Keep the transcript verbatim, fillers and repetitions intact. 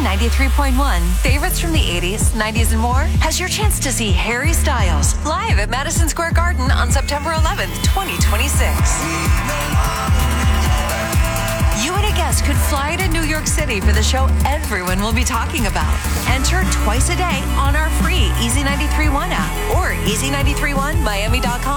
ninety-three point one, favorites from the eighties, nineties, and more, has your chance to see Harry Styles live at Madison Square Garden on September eleventh, twenty twenty-six. You and a guest could fly to New York City for the show everyone will be talking about. Enter twice a day on our free Easy ninety-three point one app or easy nine three one miami dot com.